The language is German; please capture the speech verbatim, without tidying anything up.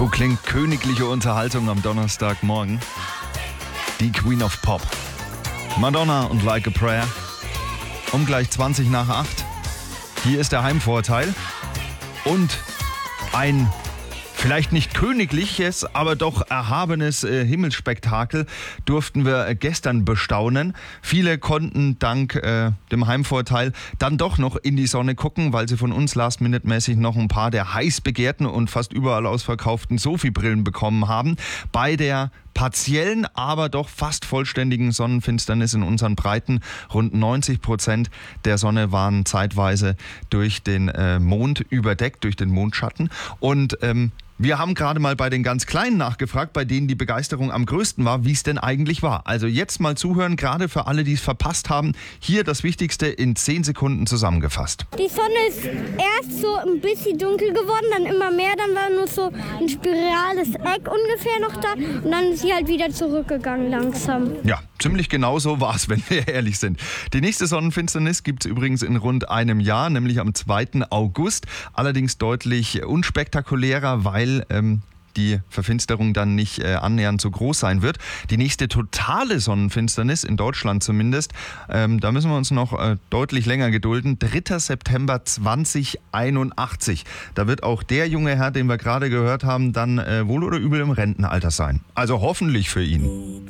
So klingt königliche Unterhaltung am Donnerstagmorgen. Die Queen of Pop. Madonna und Like a Prayer. Um gleich zwanzig nach acht. Hier ist der Heimvorteil. Und ein vielleicht nicht königliches, aber doch erhabenes äh, Himmelsspektakel durften wir äh, gestern bestaunen. Viele konnten dank äh, dem Heimvorteil dann doch noch in die Sonne gucken, weil sie von uns last-minute-mäßig noch ein paar der heiß begehrten und fast überall ausverkauften Sophie-Brillen bekommen haben. Bei der partiellen, aber doch fast vollständigen Sonnenfinsternis in unseren Breiten. Rund neunzig Prozent der Sonne waren zeitweise durch den äh, Mond überdeckt, durch den Mondschatten. Und ähm, wir haben gerade mal bei den ganz Kleinen nachgefragt, bei denen die Begeisterung am größten war, wie es denn eigentlich war. Also jetzt mal zuhören, gerade für alle, die es verpasst haben. Hier das Wichtigste in zehn Sekunden zusammengefasst. Die Sonne ist erst so ein bisschen dunkel geworden, dann immer mehr, dann war nur so ein spirales Eck ungefähr noch da und dann ist sie halt wieder zurückgegangen langsam. Ja, ziemlich genau so war es, wenn wir ehrlich sind. Die nächste Sonnenfinsternis gibt es übrigens in rund einem Jahr, nämlich am zweiten August. Allerdings deutlich unspektakulärer, weil ähm, die Verfinsterung dann nicht äh, annähernd so groß sein wird. Die nächste totale Sonnenfinsternis, in Deutschland zumindest, ähm, da müssen wir uns noch äh, deutlich länger gedulden. dritter September zweitausendeinundachtzig. Da wird auch der junge Herr, den wir gerade gehört haben, dann äh, wohl oder übel im Rentenalter sein. Also hoffentlich für ihn.